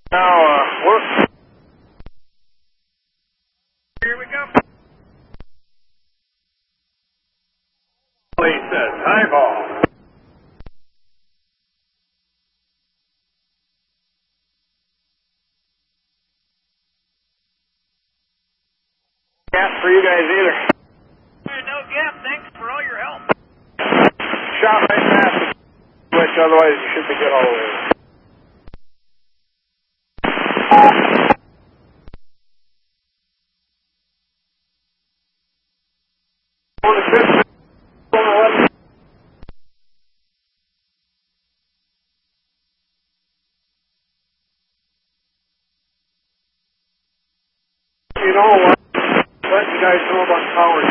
Now, we're... Here we go. He says, highball. Gas for you guys either. No gap, thanks for all your help. Shot right past the switch, otherwise you should be good all the way. You know what? Let you guys know about power.